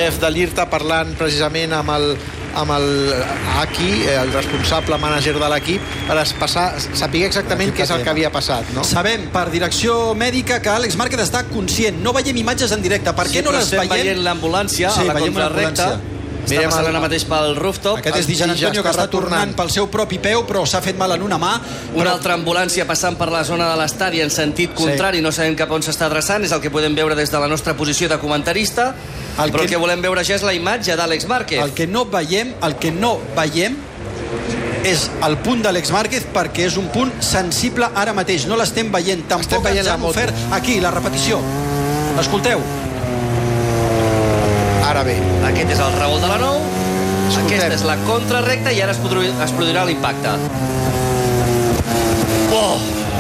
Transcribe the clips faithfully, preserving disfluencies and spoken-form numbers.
Jeff de l'Irta parlant precisament amb el, amb el Aki, el responsable mànager de l'equip, per passar, saber exactament què és el que havia passat, no? Sabem per direcció mèdica que Àlex Márquez està conscient. No veiem imatges en directe. Per sí, què no les veiem? veient l'ambulància sí, a la contrarrecta. Està passant ara mateix pel rooftop. Aquest és Dijan Antonio, que està tornant pel seu propi peu, però s'ha fet mal en una mà. Una però... altra ambulància passant per la zona de l'estadi en sentit contrari, sí. No sabem cap on s'està adreçant, és el que podem veure des de la nostra posició de comentarista, el però que... el que volem veure ja és la imatge d'Àlex Márquez. El que no veiem, el que no veiem és el punt d'Àlex Márquez, perquè és un punt sensible ara mateix. No l'estem veient, tampoc veient ens han ofert aquí, la repetició. Escolteu. Ara bé, aquest és el revolt de la nou. Escoltem. Aquesta és la contrarrecta i ara es, produir, es produirà l'impacte. Oh!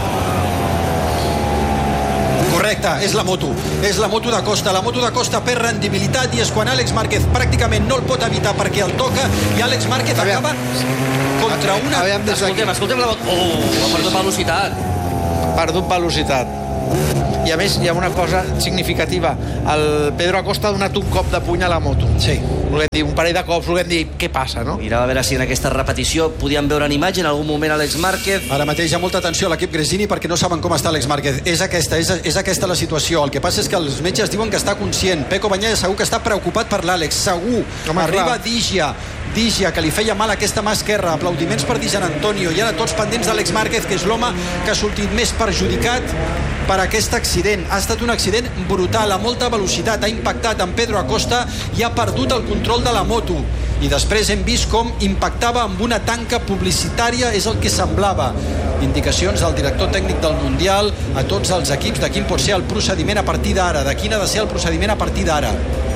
Correcte, és la moto. És la moto de Costa. La moto de Costa perd rendibilitat i és quan Àlex Márquez pràcticament no el pot evitar perquè el toca i Àlex Márquez acaba contra una... Aviam, escoltem, escoltem la moto. Oh, ha perdut velocitat. Perdut velocitat. I a més hi ha una cosa significativa, el Pedro Acosta ha donat un cop de puny a la moto, sí. Volem dir, un parell de cops, volem dir, què passa, no? Mira, a veure si en aquesta repetició podíem veure en imatge en algun moment Àlex Márquez. Ara mateix hi ha molta atenció a l'equip Gresini perquè no saben com està Àlex Márquez. És aquesta, és, és aquesta la situació. El que passa és que els metges diuen que està conscient. Peco Bañaya segur que està preocupat per l'Àlex, segur. Home, arriba Digia, Digia, que li feia mal aquesta mà esquerra. Aplaudiments per Dijan Antonio. I ara tots pendents d'Àlex Márquez, que és l'home que ha sortit més perjudicat per aquest accident. Ha estat un accident brutal, a molta velocitat. Ha impactat en Pedro Acosta i ha perdut el control de la moto. I després hem vist com impactava amb una tanca publicitària, és el que semblava. Indicacions del director tècnic del Mundial a tots els equips de quin pot ser el procediment a partir d'ara, de quin ha de ser el procediment a partir d'ara.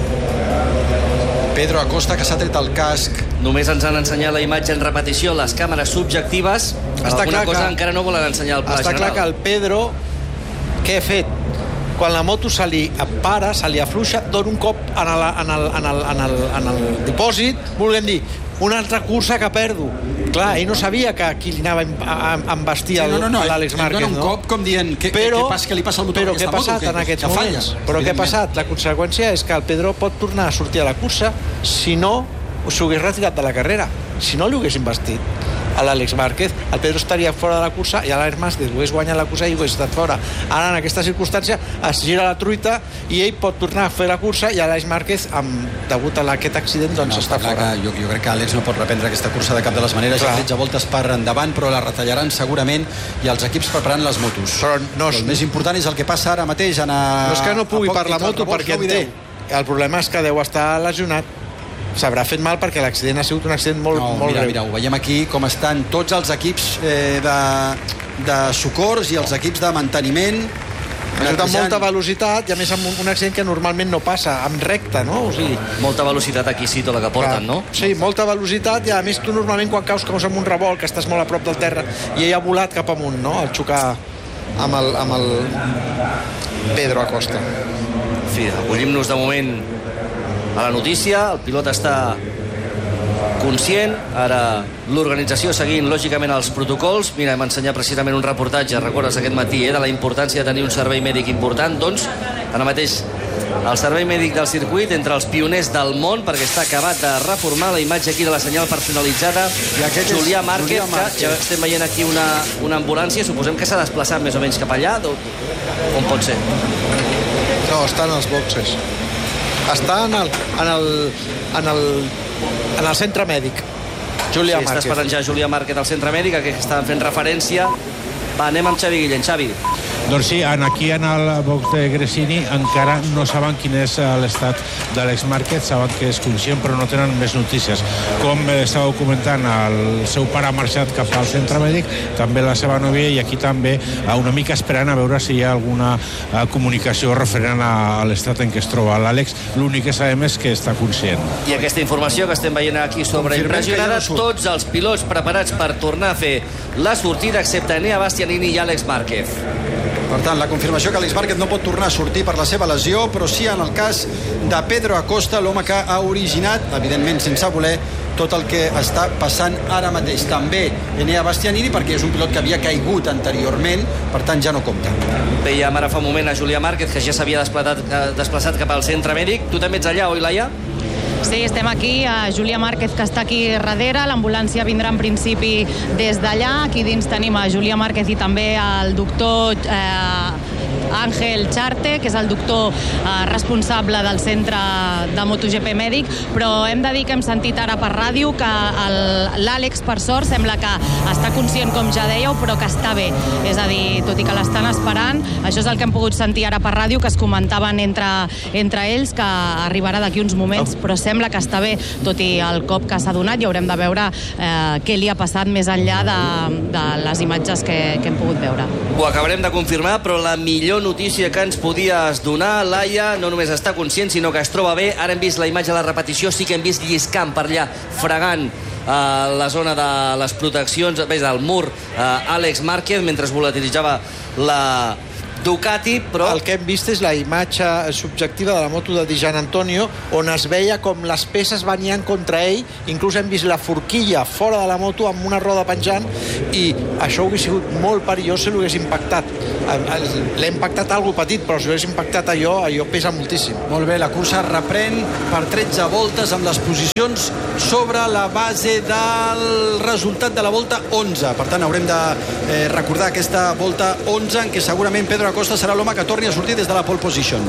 Pedro Acosta, que s'ha tret el casc. Només ens han ensenyat la imatge en repetició, les càmeres subjectives. Està alguna cosa que, encara no volen ensenyar el pla està general. Està clar que el Pedro, què ha fet? Quan la moto se li para, se li afluixa, dona un cop en el, en el, en el, en el, en el dipòsit, volem dir, una altra cursa que perdo. Clar, ell no sabia que aquí li anava a embestir sí, no, no, no, l'Àlex Márquez, no? un cop com dient que, però, que, que, que li passa al motor però què ha passat moto, en aquests que, que moments? falla, però què ha passat? La conseqüència és que el Pedro pot tornar a sortir a la cursa si no s'ho hagués retirat de la carrera, si no li hagués investit a l'Àlex Márquez, el Pedro estaria fora de la cursa i l'Àlex Márquez hagués guanyat la cursa i hagués estat fora. Ara, en aquesta circumstància, es gira la truita i ell pot tornar a fer la cursa i l'Àlex Márquez, amb, degut a aquest accident, doncs no, està fora. Jo, jo crec que Àlex no pot reprendre aquesta cursa de cap de les maneres. Ja tretze voltes per endavant, però la retallaran segurament i els equips preparant les motos. Però, no, però el més important és el que passa ara mateix. En a, no és que no pugui per la moto, perquè en té. El problema és que deu estar lesionat. S'haurà fet mal perquè l'accident ha sigut un accident molt, no, molt mira, greu. Mira, ho veiem aquí com estan tots els equips eh, de, de socors i els equips de manteniment. Ha estat amb molta velocitat i a més amb un accident que normalment no passa, amb recta, no? O sigui, molta velocitat aquí sí, tota la que porten, no? Sí, molta velocitat i a més tu normalment quan caus caus amb un revolt que estàs molt a prop del terra i ell ha volat cap amunt, no? Al xocar amb el, amb el Pedro Acosta. En fi, acollim-nos de moment a la notícia, el pilot està conscient, ara l'organització seguint lògicament els protocols. Mira, hem ensenyat precisament un reportatge, recordes aquest matí, eh, de la importància de tenir un servei mèdic important, doncs ara mateix el servei mèdic del circuit entre els pioners del món, perquè està acabat de reformar la imatge aquí de la senyal personalitzada i Julià Márquez, Julià Márquez, que ja estem veient aquí una, una ambulància, suposem que s'ha desplaçat més o menys cap allà, com pot ser? No, està en els boxes. Està en el, en el, en el, en el centre mèdic. Julià sí, Márquez. Està esperant ja Julià Márquez al centre mèdic, a què estaven fent referència. Va, anem amb Xavi Guillén. Xavi. Doncs sí, aquí en el box de Gresini encara no saben quin és l'estat d'Àlex Márquez, saben que és conscient però no tenen més notícies. Com estàveu comentant, el seu pare ha marxat cap al centre mèdic, també la seva nòvia, i aquí també una mica esperant a veure si hi ha alguna comunicació referent a l'estat en què es troba l'Àlex. L'únic que sabem és que està conscient. I aquesta informació que estem veient aquí sobre impressionada, tots els pilots preparats per tornar a fer la sortida, excepte Enea Bastianini i Àlex Márquez. Per tant, la confirmació que Àlex Márquez no pot tornar a sortir per la seva lesió, però sí en el cas de Pedro Acosta, l'home que ha originat, evidentment sense voler, tot el que està passant ara mateix. També Enea Bastianini, perquè és un pilot que havia caigut anteriorment, per tant ja no compta. Veiem ara fa un moment a Julià Márquez, que ja s'havia desplaçat, desplaçat cap al centre mèdic. Tu també ets allà, oi, Laia? Sí, estem aquí, a Júlia Márquez, que està aquí darrere. L'ambulància vindrà en principi des d'allà. Aquí dins tenim a Júlia Márquez i també el doctor eh, Àngel Charte, que és el doctor eh, responsable del centre de MotoGP Mèdic, però hem de dir que hem sentit ara per ràdio que l'Àlex, per sort, sembla que està conscient, com ja dèieu, però que està bé. És a dir, tot i que l'estan esperant, això és el que hem pogut sentir ara per ràdio, que es comentaven entre, entre ells, que arribarà d'aquí uns moments, però sembla que està bé, tot i el cop que s'ha donat, i haurem de veure eh, què li ha passat més enllà de, de les imatges que, que hem pogut veure. Ho acabarem de confirmar, però la millor notícia que ens podies donar, Laia, no només està conscient, sinó que es troba bé. Ara hem vist la imatge de la repetició, sí que hem vist lliscant per allà, fregant a la zona de les proteccions, ves, del mur, eh, Àlex Márquez, mentre es volatilitzava la Ducati, però... El que hem vist és la imatge subjectiva de la moto de Di Giannantonio, on es veia com les peces venien contra ell, inclús hem vist la forquilla fora de la moto amb una roda penjant, i això hauria sigut molt perillós si l'hagués impactat. L'ha impactat algo petit, però si l'hagués impactat allò, allò pesa moltíssim. Molt bé, la cursa reprèn per tretze voltes amb les posicions sobre la base del resultat de la volta onze. Per tant, haurem de eh, recordar aquesta volta onze en què segurament Pedro Acosta serà l'home que torni a sortir des de la pole position.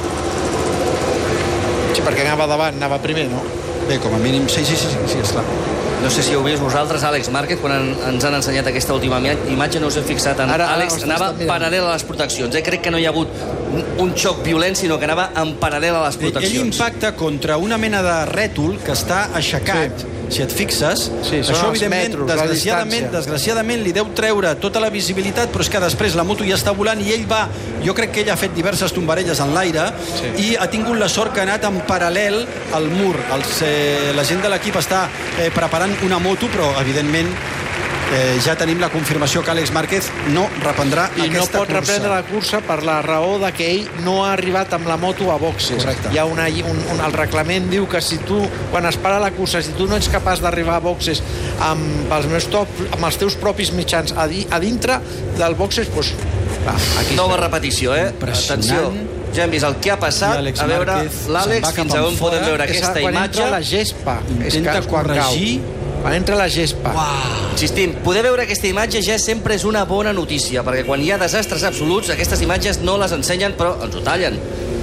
Sí, perquè anava davant, anava primer, no? Bé, com a mínim, sí, sí, sí, sí, sí, esclar. No sé si heu vist vosaltres, Àlex Márquez, quan en, ens han ensenyat aquesta última imatge, no us hem fixat en ara, Àlex, ara anava paral·lel a les proteccions. Eh? Crec que no hi ha hagut un xoc violent, sinó que anava en paral·lel a les proteccions. Ell impacta contra una mena de rètol que està aixecat. Sí. Si et fixes, sí, això evidentment, metros, desgraciadament, desgraciadament li deu treure tota la visibilitat, però és que després la moto ja està volant i ell va, jo crec que ell ha fet diverses tombarelles en l'aire, sí, i ha tingut la sort que ha anat en paral·lel al mur. Els, eh, la gent de l'equip està eh, preparant una moto, però evidentment eh, ja tenim la confirmació que Àlex Márquez no reprendrà I aquesta cursa. I no pot reprendre la cursa per la raó de que ell no ha arribat amb la moto a boxes. Correcte. Hi ha una, un, un, el reglament diu que si tu, quan es para la cursa, si tu no ets capaç d'arribar a boxes amb els, meus top, amb els teus propis mitjans a, di, a dintre del boxes, doncs... Va, aquí nova repetició, eh? Atenció. Ja hem vist el que ha passat. A veure, l'Àlex, fins a on podem veure aquesta quan imatge. Entra la gespa. Intenta és que corregir. Quan entra la gespa. Uau. Insistim, poder veure aquesta imatge ja sempre és una bona notícia, perquè quan hi ha desastres absoluts, aquestes imatges no les ensenyen, però ens ho tallen.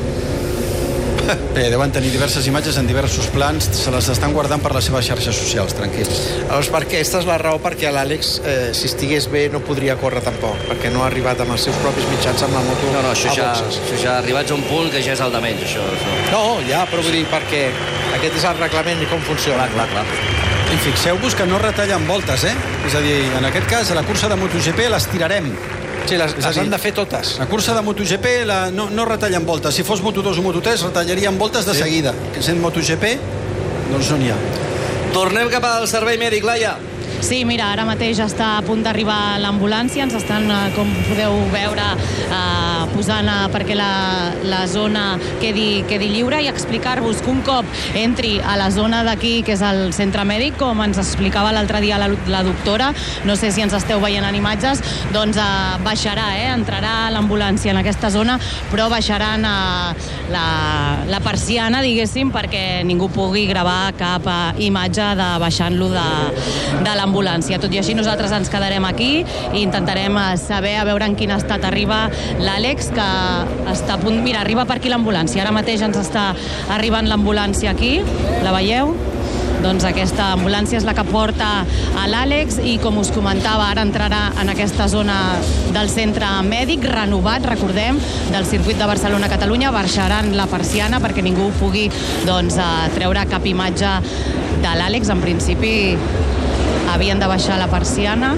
Bé, deuen tenir diverses imatges en diversos plans, se les estan guardant per les seves xarxes socials, tranquils. Llavors, perquè aquesta és la raó perquè l'Àlex, eh, si estigués bé, no podria córrer tampoc, perquè no ha arribat amb els seus propis mitjans amb la moto. No, no, això ja, això ja arribats a un punt que ja és el de menys, això. això. No, ja, però vull dir, perquè aquest és el reglament i com funciona. Clar, clar, clar. I fixeu-vos que no retallen voltes, eh? És a dir, en aquest cas, a la cursa de MotoGP les tirarem. Sí, les, les han de fer totes. La cursa de MotoGP la, no, no retallen voltes. Si fos Moto dos o Moto tres, retallarien voltes de sí. seguida. Que sent MotoGP, doncs no n'hi ha. Tornem cap al servei mèdic, Laia. Sí, mira, ara mateix està a punt d'arribar l'ambulància, ens estan, com podeu veure, eh, posant eh, perquè la, la zona quedi, quedi lliure, i explicar-vos que un cop entri a la zona d'aquí, que és el centre mèdic, com ens explicava l'altre dia la, la doctora, no sé si ens esteu veient en imatges, doncs eh, baixarà, eh, entrarà l'ambulància en aquesta zona, però baixaran eh, la, la persiana, diguéssim, perquè ningú pugui gravar cap eh, imatge de baixant-lo de, de l'ambulància. Tot i així nosaltres ens quedarem aquí i intentarem saber a veure en quin estat arriba l'Àlex, que està a punt... Mira, arriba per aquí l'ambulància. Ara mateix ens està arribant l'ambulància aquí. La veieu? Doncs aquesta ambulància és la que porta a l'Àlex i, com us comentava, ara entrarà en aquesta zona del centre mèdic renovat, recordem, del circuit de Barcelona-Catalunya. Baixaran la persiana perquè ningú pugui doncs, treure cap imatge de l'Àlex. En principi havien de baixar la persiana,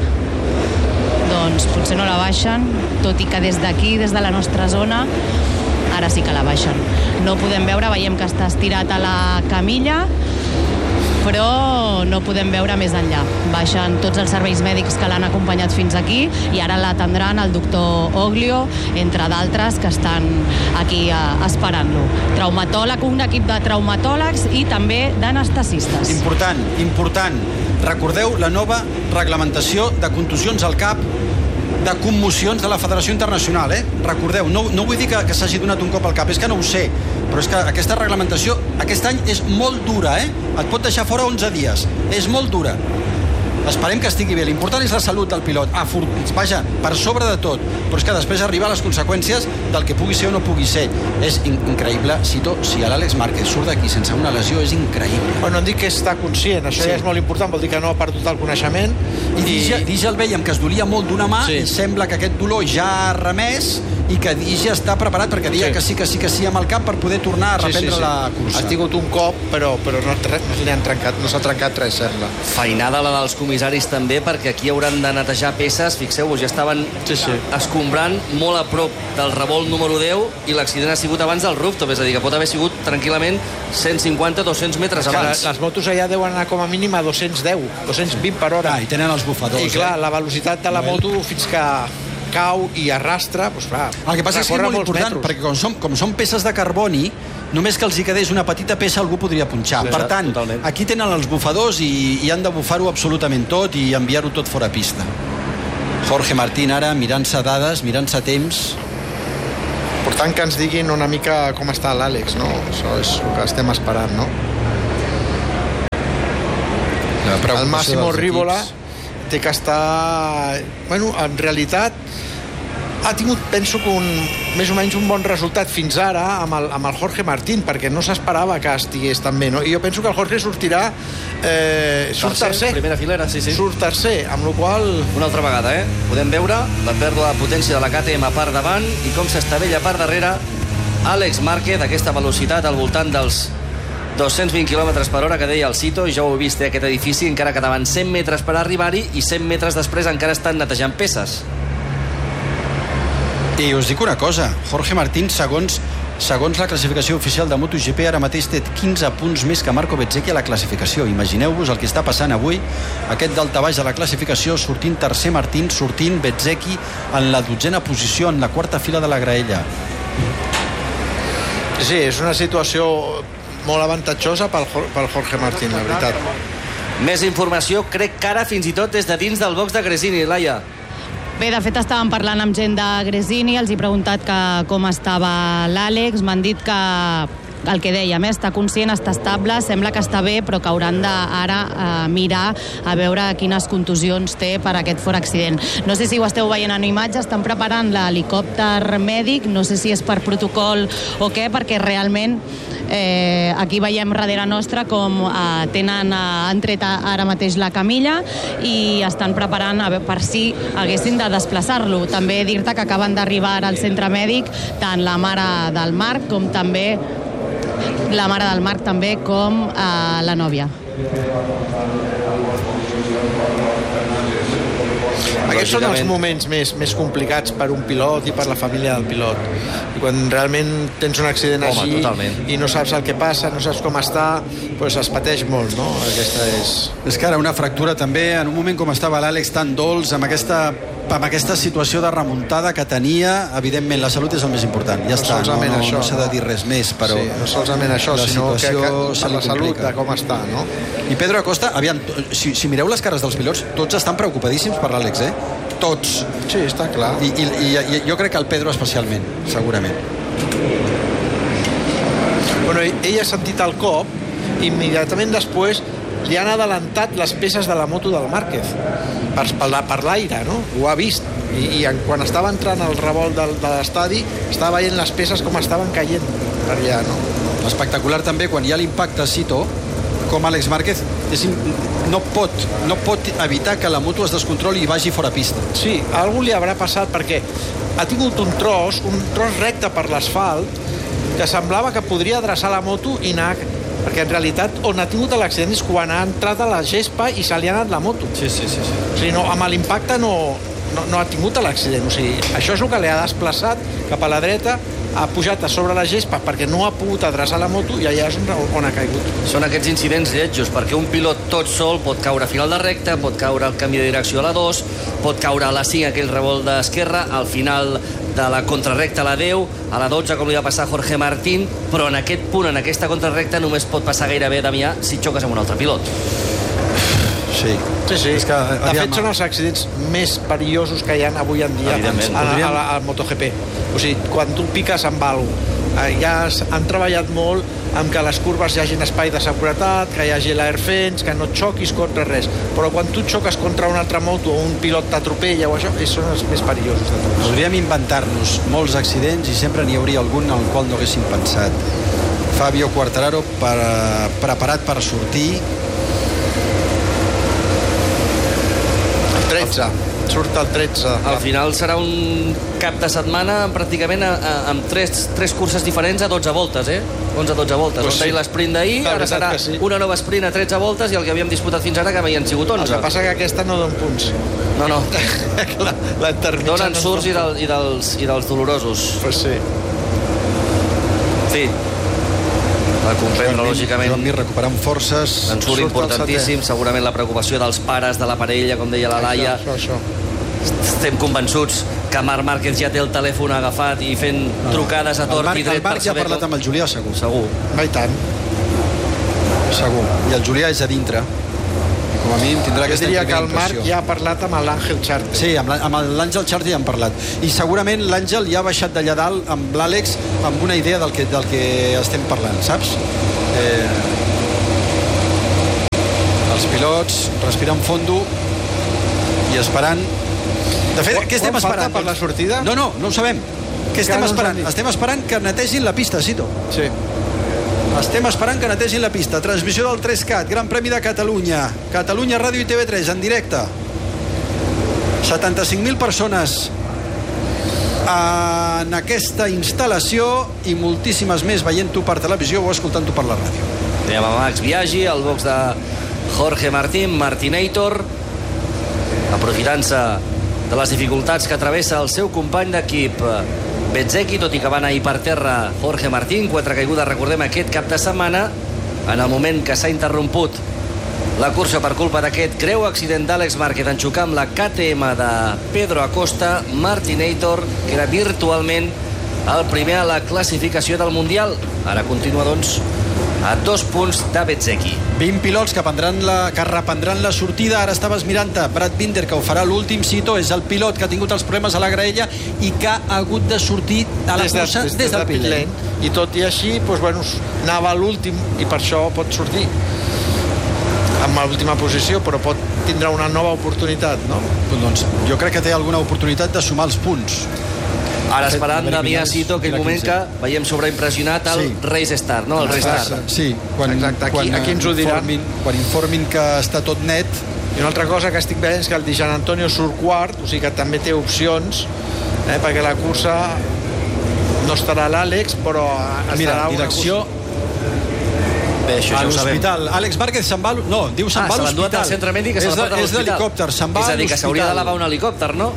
doncs potser no la baixen, tot i que des d'aquí, des de la nostra zona, ara sí que la baixen. No podem veure, veiem que està estirat a la camilla, però no podem veure més enllà. Baixen tots els serveis mèdics que l'han acompanyat fins aquí i ara l'atendran el doctor Oglio, entre d'altres que estan aquí eh, esperant-lo. Traumatòleg, un equip de traumatòlegs i també d'anestesistes. Important, important. Recordeu la nova reglamentació de contusions al cap de commocions de la Federació Internacional, eh? Recordeu, no, no vull dir que, que s'hagi donat un cop al cap, és que no ho sé, però és que aquesta reglamentació aquest any és molt dura, eh? Et pot deixar fora onze dies, és molt dura. Esperem que estigui bé. L'important és la salut del pilot. Ah, vaja, per sobre de tot. Però és que després arribar a les conseqüències del que pugui ser o no pugui ser. És in increïble. Cito, si l'Àlex Márquez surt d'aquí sense una lesió, és increïble. Bueno, no dic que està conscient. Això sí. Ja és molt important. Vol dir que no ha perdut el coneixement. I, i... Digi el veiem que es dolia molt d'una mà sí. I sembla que aquest dolor ja ha remès i que Digi està preparat perquè dia sí. que sí, que sí, que sí amb el cap per poder tornar a reprendre sí, sí, sí. la cursa. Ha tingut un cop, però, però no, no, han trencat, no s'ha trencat res, sembla. Feinada la dels comissaris també, perquè aquí hauran de netejar peces. Fixeu-vos, ja estaven sí, sí. escombrant molt a prop del revolt número deu i l'accident ha sigut abans del rooftop, és a dir, que pot haver sigut tranquil·lament cent cinquanta a dos-cents metres abans. Les, les motos allà deuen anar com a mínim a dos-cents deu, dos-cents vint per hora. Ah, i tenen els bufadors. I clar, eh? la velocitat de la moto fins que cau i arrastra, doncs clar, el que passa és que és molt important, metros. Perquè com són, com són peces de carboni, només que els hi quedés una petita peça algú podria punxar. Sí, per tant, totalment. Aquí tenen els bufadors i, i han de bufar-ho absolutament tot i enviar-ho tot fora pista. Jorge Martín ara mirant-se dades, mirant-se temps. Per tant, que ens diguin una mica com està l'Àlex, no? Això és el que estem esperant, no? El Massimo Rivola té que estar... Bueno, en realitat ha tingut, penso que un, més o menys un bon resultat fins ara amb el, amb el Jorge Martín, perquè no s'esperava que estigués tan bé, no? I jo penso que el Jorge sortirà eh, surt tercer, tercer. Primera filera, sí, sí. Surt tercer, amb la qual... Una altra vegada, eh? Podem veure la pèrdua de potència de la K T M a part davant i com s'estavella a part darrere Àlex Márquez, aquesta velocitat al voltant dels dos-cents vint quilòmetres per hora que deia el Cito, i ja ho he vist, eh, aquest edifici encara quedaven cent metres per arribar-hi i cent metres després encara estan netejant peces. I us dic una cosa, Jorge Martín, segons, segons la classificació oficial de MotoGP, ara mateix té quinze punts més que Marco Bezzecchi a la classificació. Imagineu-vos el que està passant avui, aquest daltabaix de la classificació, sortint tercer Martín, sortint Bezzecchi en la dotzena posició, en la quarta fila de la graella. Sí, és una situació molt avantatjosa pel, pel Jorge Martín, la veritat. Més informació, crec que ara fins i tot des de dins del box de Gresini, Laia. Bé, de fet estàvem parlant amb gent de Gresini, els he preguntat que com estava l'Àlex, m'han dit que el que dèiem, eh, està conscient, està estable, sembla que està bé, però que hauran d'ara eh, mirar a veure quines contusions té per aquest fort accident. No sé si ho esteu veient en imatge, estan preparant l'helicòpter mèdic, no sé si és per protocol o què, perquè realment eh, aquí veiem darrere nostra com eh, tenen eh, han tret ara mateix la camilla i estan preparant a veure, per si haguessin de desplaçar-lo. També dir-te que acaben d'arribar al centre mèdic tant la mare del Marc com també la mare del Marc també com eh, la nòvia. Aquests són els moments més, més complicats per un pilot i per la família del pilot. I quan realment tens un accident Home, així totalment. I no saps el que passa, no saps com està, doncs es pateix molt, no? Aquesta és... És que ara una fractura també, en un moment com estava l'Àlex tan dolç, amb aquesta, amb aquesta situació de remuntada que tenia, evidentment la salut és el més important. Ja no està, no, no, no s'ha de dir res més, però... Sí, no solament això, sinó que, que per la salut de com està, no? I Pedro Acosta, aviam, si, si mireu les cares dels pilots, tots estan preocupadíssims per l'Àlex, eh? Tots. Sí, està clar. I, i, i jo crec que el Pedro especialment, segurament. Bueno, ell ha sentit el cop i immediatament després li han adelantat les peces de la moto del Márquez per, per l'aire, no? Ho ha vist. I, i quan estava entrant al revolt del, de l'estadi estava veient les peces com estaven caient per allà, no? Espectacular també quan hi ha l'impacte a Cito, com Àlex Márquez és, no, pot, no pot evitar que la moto es descontroli i vagi fora pista. Sí, a algú li haurà passat perquè ha tingut un tros, un tros recte per l'asfalt que semblava que podria adreçar la moto i anar, perquè en realitat on ha tingut l'accident és quan ha entrat a la gespa i se li ha anat la moto. Sí, sí, sí, sí. O sigui, no, amb l'impacte no, no, no ha tingut l'accident, o sigui, això és el que li ha desplaçat cap a la dreta, ha pujat a sobre la gespa perquè no ha pogut adreçar la moto i allà és on ha caigut. Són aquests incidents lletjos, perquè un pilot tot sol pot caure a final de recta, pot caure al canvi de direcció a la dos, pot caure a la cinc, aquell revolt d'esquerra, al final de la contrarrecta a la deu, a la dotze, com li va passar a Jorge Martín, però en aquest punt, en aquesta contrarrecta, només pot passar gairebé, Damià, si xoques amb un altre pilot. Sí. Sí, sí. És que, de aviam, fet, són els accidents més perillosos que hi ha avui en dia Evidentment. a, a, a, al MotoGP. O sigui, quan tu piques amb alguna cosa, ja han treballat molt amb que a les curves hi hagi espai de seguretat, que hi hagi l'airfence, que no xoquis contra res. Però quan tu xoques contra una altra moto o un pilot t'atropella o això, són els més perillosos de tots. Podríem inventar-nos molts accidents i sempre n'hi hauria algun en el qual no haguéssim pensat. Fabio Quartararo per, preparat per sortir. El tretze. Surt el tretze. Al final serà un cap de setmana pràcticament a, a, amb tres, tres curses diferents a dotze voltes, eh? onze a dotze voltes. Pues On sí. l'esprint d'ahir, ara serà sí. una nova sprint a tretze voltes i el que havíem disputat fins ara que havien sigut onze. El que passa que aquesta no dona punts. No, no. la, la Donen no surts i, del, i, dels, i dels dolorosos. Pues sí. Sí. Va comprendre, lògicament. Joan Mir recuperant forces. En surt importantíssim, segurament la preocupació dels pares de la parella, com deia la Laia. Això, això, això. Estem convençuts que Marc Márquez ja té el telèfon agafat i fent no. trucades a tort Marc, i dret el Marc per ja ha saber parlat com... amb el Julià, segur. Segur. Va, i tant. Segur. I el Julià és a dintre. I com a mínim tindrà Jo aquesta diria que primera el Marc impressió. ja ha parlat amb l'Àngel Charte. Sí, amb, la, amb l'Àngel Charte ja han parlat. I segurament l'Àngel ja ha baixat d'allà dalt amb l'Àlex amb una idea del que, del que estem parlant, saps? Eh, els pilots respirant fondo i esperant. De fet, Quan- què estem quan falta esperant? per la sortida? No, no, no ho sabem. Què estem no ens esperant? han dit. Estem esperant que netegin la pista, Cito. Sí. Estem esperant que netegin la pista. Transmissió del tres cat, Gran Premi de Catalunya. Catalunya Ràdio i T V tres, en directe. setanta-cinc mil persones en aquesta instal·lació i moltíssimes més veient-ho per televisió o escoltant-ho per la ràdio. Anem a Max Biaggi, al box de Jorge Martín, Martinator, aprofitant-se de les dificultats que travessa el seu company d'equip Bezzecchi, tot i que va anar ahir per terra Jorge Martín, quatre caigudes, recordem, aquest cap de setmana, en el moment que s'ha interromput la cursa per culpa d'aquest greu accident d'Àlex Márquez en xocar amb la K T M de Pedro Acosta. Martinator, que era virtualment el primer a la classificació del Mundial, ara continua, doncs, a dos punts de Bezzecchi. vint pilots que, la, que reprendran la sortida. Ara estaves mirant-te Brad Binder, que ho farà l'últim. Cito és el pilot que ha tingut els problemes a la graella i que ha hagut de sortir a la Des de- cursa des, des- des des del de pit lane. lane. I tot i així, doncs, bueno, anava a l'últim i per això pot sortir amb l'última posició, però pot tindre una nova oportunitat, no? Doncs jo crec que té alguna oportunitat de sumar els punts. Ara esperant a veure Damià quin és, Cito, aquell quin moment és. que veiem sobreimpressionat el Sí. Race Start, no? El Race Start. Sí, quan, Exacte, aquí- quan, aquí ens ho diran. informin, quan informin que està tot net. I una altra cosa que estic veient és que el Di Gian Antonio surt quart, o sigui que també té opcions, eh, perquè la cursa no estarà l'Àlex, però estarà Mira, una direcció Bé, això a ja ho sabem. l'hospital. Àlex Márquez se'n va... a l- No, diu se'n Ah, va a se l'ha enduat l'hospital. al centre mèdic i se És l'ha de- portat a És l'hospital. d'helicòpter, se'n va És a a dir, que s'hauria de lavar l'hospital. un helicòpter, no?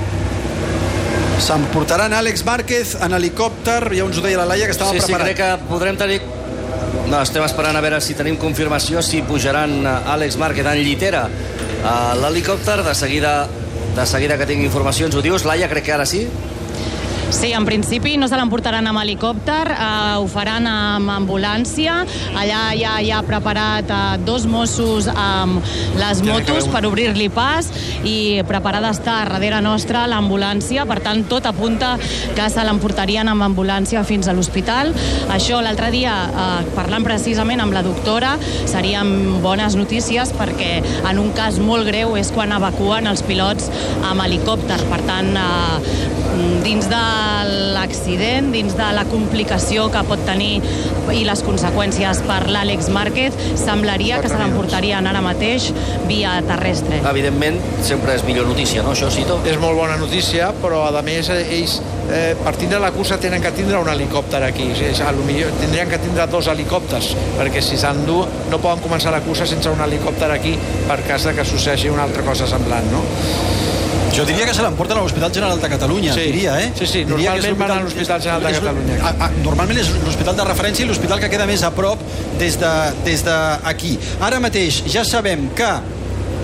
S'emportaran Àlex Márquez en helicòpter, ja ens ho deia la Laia, que estava Sí, sí, preparat. crec que podrem tenir... No, estem esperant a veure si tenim confirmació, si pujaran Àlex Márquez en llitera a l'helicòpter. De seguida, de seguida que tingui informació ens ho dius. Laia, crec que ara sí. Sí, en principi no se l'emportaran amb helicòpter, eh, ho faran amb ambulància. Allà ja hi ha preparat eh, dos Mossos amb les motos per obrir-li pas i preparada està darrere nostra l'ambulància. Per tant, tot apunta que se l'emportarien amb ambulància fins a l'hospital. Això l'altre dia, eh, parlant precisament amb la doctora, serien bones notícies perquè en un cas molt greu és quan evacuen els pilots amb helicòpter. Per tant, eh, dins de l'accident, dins de la complicació que pot tenir i les conseqüències per l'Àlex Márquez, semblaria que se l'emportarien ara mateix via terrestre. Evidentment, sempre és millor notícia, no, això, Cito? És molt bona notícia, però a més ells eh, per tindre la cursa tenen que tindre un helicòpter aquí. O sigui, a lo millor tindrien que tindre dos helicòpters, perquè si s'endú no poden començar la cursa sense un helicòpter aquí per cas de que succeeixi una altra cosa semblant, no? Jo diria que se l'emporten a l'Hospital General de Catalunya, Sí. diria, eh? Sí, sí, Diria que és normalment van a l'hospital- l'Hospital General de és- Catalunya. a- a- Normalment és l'hospital de referència i l'hospital que queda més a prop des de des d'aquí. Ara mateix ja sabem que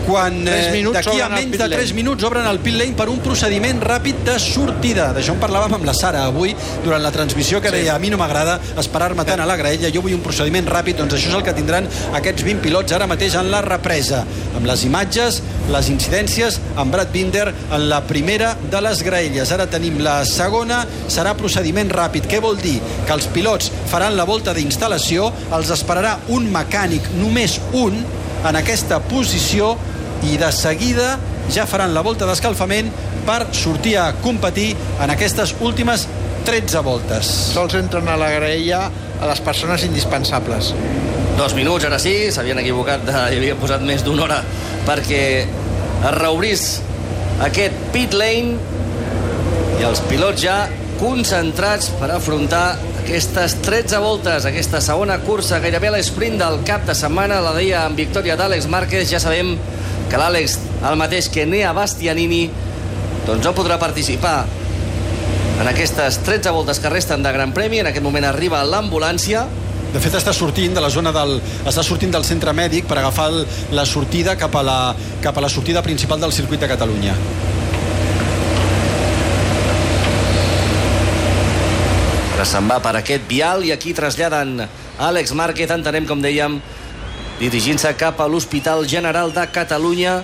quan eh, d'aquí a menys de tres minuts obren el pit lane per un procediment ràpid de sortida. D'això en parlàvem amb la Sara avui durant la transmissió, que deia, a mi no m'agrada esperar-me tant a la graella, jo vull un procediment ràpid. Doncs això és el que tindran aquests vint pilots ara mateix en la represa, amb les imatges, les incidències, amb Brad Binder en la primera de les graelles. Ara tenim la segona, serà procediment ràpid. Què vol dir? Que els pilots faran la volta d'instal·lació, els esperarà un mecànic, només un, en aquesta posició, i de seguida ja faran la volta d'escalfament per sortir a competir en aquestes últimes tretze voltes. Sols entren a la graella a les persones indispensables. Dos minuts, ara sí, s'havien equivocat, hi havien posat més d'una hora perquè es reobrís aquest pit lane i els pilots ja concentrats per afrontar aquestes tretze voltes, aquesta segona cursa, gairebé l'esprint del cap de setmana, la dia amb victòria d'Àlex Márquez. Ja sabem que l'Àlex, el mateix que Enea Bastianini, doncs no podrà participar en aquestes tretze voltes que resten de Gran Premi. En aquest moment arriba l'ambulància. De fet, està sortint de la zona del, està sortint del centre mèdic per agafar el, la sortida cap a la, cap a la sortida principal del circuit de Catalunya. Ara se'n va per aquest vial i aquí traslladen Àlex Márquez, entenem, com dèiem, dirigint-se cap a l'Hospital General de Catalunya.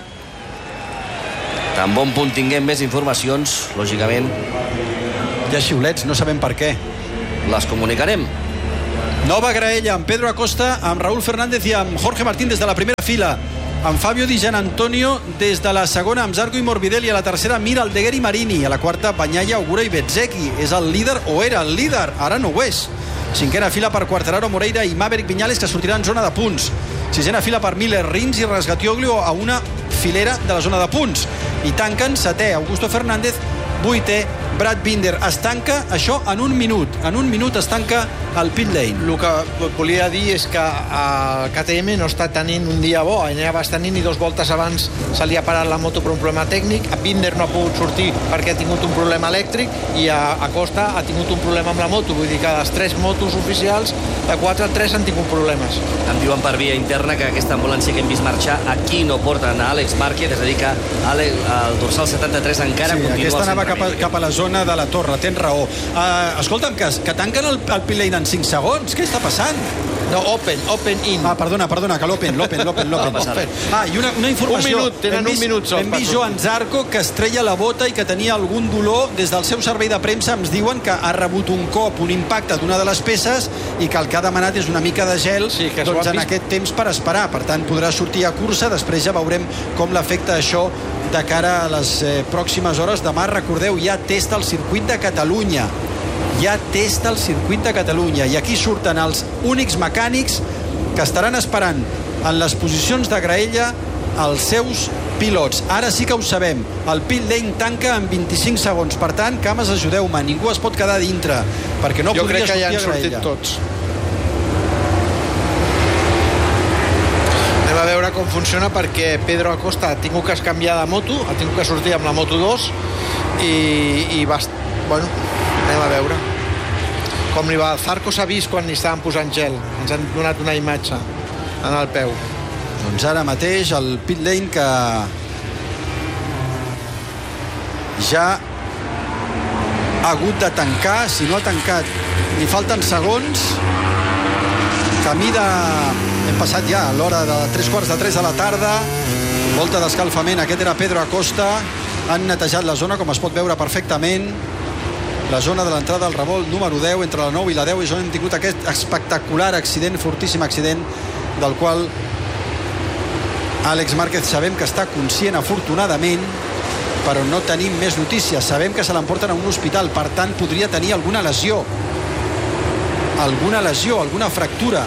Tan bon punt tinguem més informacions, lògicament hi ha xiulets, no sabem per què. Les comunicarem. Nova graella amb Pedro Acosta, amb Raúl Fernández i amb Jorge Martín des de la primera fila, amb Fabio Di Gianantonio des de la segona, amb Zarco i Morbidelli. A la tercera, Mir, Aldeguer i Marini. A la quarta, Bagnaia, Ogura i Bezzecchi. És el líder, o era el líder, ara no ho és. Cinquena fila per Quartararo, Moreira i Maverick Viñales, que sortirà en zona de punts. Sisena fila per Miller, Rins i Rasgatioglio a una filera de la zona de punts. I tanquen setè Augusto Fernández, vuitè Brad Binder. Es tanca això en un minut. En un minut es tanca el pit lane. El que volia dir és que el K T M no està tenint un dia bo. Enea Bastianini dos voltes abans se li ha parat la moto per un problema tècnic. Binder no ha pogut sortir perquè ha tingut un problema elèctric i a Acosta ha tingut un problema amb la moto. Vull dir que les tres motos oficials, de quatre a tres han tingut problemes. Em diuen per via interna que aquesta ambulància que hem vist marxar aquí no porten a Àlex Márquez, és a dir que el dorsal setanta-tres encara sí, continua al aquesta anava cap a, cap a la zona de la Torre, tens raó. Uh, escolta'm, que, que tanquen el, el pit lane en cinc segons. Què està passant? No, open, open in. Ah, perdona, perdona, que l'open, l'open, l'open, l'open. Ah, i una, una informació. Un minut, tenen vist, un minut sol. Hem vist Joan Zarco que es treia la bota i que tenia algun dolor. Des del seu servei de premsa ens diuen que ha rebut un cop, un impacte d'una de les peces i que el que ha demanat és una mica de gel, sí, que doncs en vist... aquest temps per esperar. Per tant, podrà sortir a cursa. Després ja veurem com l'afecta això de cara a les eh, pròximes hores. Demà, recordeu, hi ha test al circuit de Catalunya. Hi ha test al circuit de Catalunya i aquí surten els únics mecànics que estaran esperant en les posicions de graella els seus pilots. Ara sí que ho sabem, el pit lane tanca en vint-i-cinc segons, per tant, cames, ajudeu-me, ningú es pot quedar dintre perquè no jo podria crec que sortir ja han a graella. sortit tots. Anem a veure com funciona, perquè Pedro Acosta ha tingut que canviar de moto, ha tingut que sortir amb la moto dos i, i va... Bueno, anem a veure com li va. Zarco s'ha vist quan li estaven posant gel, ens han donat una imatge en el peu. Doncs ara mateix el pit lane que ja ha hagut de tancar, si no ha tancat li falten segons, camí de... hem passat ja a l'hora de tres quarts de tres de la tarda, volta d'escalfament. Aquest era Pedro Acosta, han netejat la zona com es pot veure perfectament. La zona de l'entrada al revolt número deu, entre la nou i la deu, és on hem tingut aquest espectacular accident, fortíssim accident, del qual Àlex Márquez sabem que està conscient, afortunadament, però no tenim més notícies. Sabem que se l'emporten a un hospital, per tant podria tenir alguna lesió, alguna lesió, alguna fractura.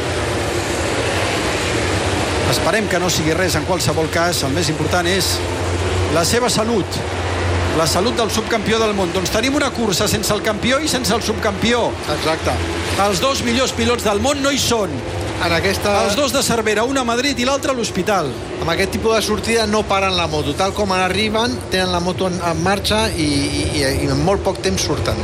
Esperem que no sigui res en qualsevol cas. El més important és la seva salut, la salut del subcampió del món. Doncs tenim una cursa sense el campió i sense el subcampió. Exacte. Els dos millors pilots del món no hi són. En aquesta... Els dos de Cervera, un a Madrid i l'altre a l'hospital. Amb aquest tipus de sortida no paren la moto. Tal com arriben, tenen la moto en, en marxa i, i, i en molt poc temps surten.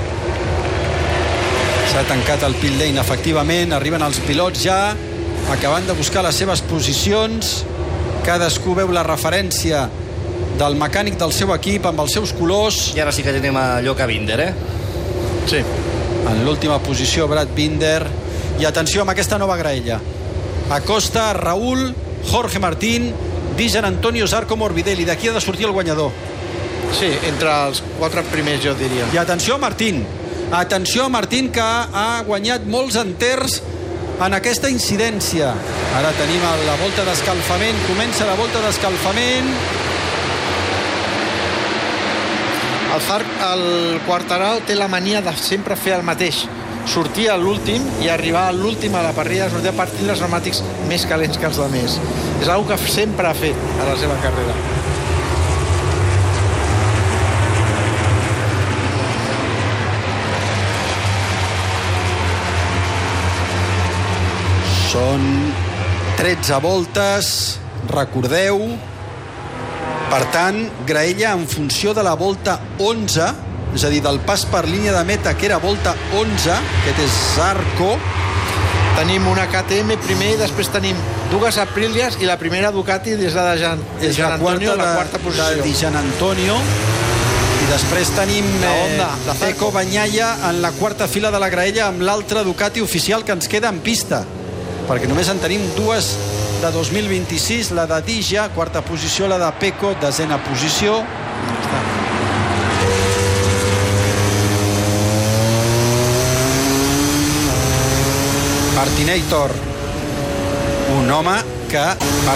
S'ha tancat el pit lane, efectivament. Arriben els pilots ja, acabant de buscar les seves posicions. cadascú veu la referència del mecànic del seu equip amb els seus colors. I ara sí que tenim a Lloca Binder, eh? Sí. En l'última posició, Brad Binder. I atenció amb aquesta nova graella. Acosta, Raúl, Jorge Martín, Dijan Antonio, Zarco, Morbidelli. D'aquí ha de sortir el guanyador. Sí, entre els quatre primers, jo diria. I atenció a Martín. Atenció a Martín, que ha guanyat molts enters en aquesta incidència. Ara tenim la volta d'escalfament. Comença la volta d'escalfament. El Zarc, el Quartararo, té la mania de sempre fer el mateix. Sortir a l'últim i arribar a l'últim a la parrilla, sortir a partir dels pneumàtics més calents que els de més. És una que sempre ha fet a la seva carrera. Són tretze voltes, recordeu. Per tant, graella en funció de la volta onze, és a dir, del pas per línia de meta, que era volta onze, aquest és Zarco. Tenim una K T M primer i després tenim dues Aprilias i la primera Ducati des de Jean, de és Jean la quarta, Antonio, de, la quarta posició. de Jean Antonio. I després tenim la Honda, eh, de Pecco Bagnaia en la quarta fila de la graella amb l'altra Ducati oficial que ens queda en pista, perquè només en tenim dues de dos mil vint-i-sis, la de Dija, quarta posició, la de Pecco, desena posició. Martinator, un home que